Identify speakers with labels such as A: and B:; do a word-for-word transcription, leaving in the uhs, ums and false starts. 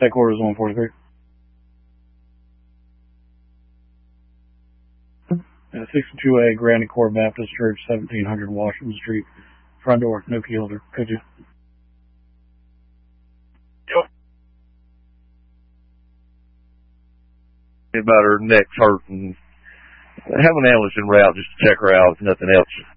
A: Headquarters one forty-three. Uh, sixty-two A, Granny Corps Baptist Church, seventeen hundred Washington Street. Front door, no key holder. Could you?
B: Yep. About her neck's hurting. Have an ambulance en route just to check her out, if nothing else.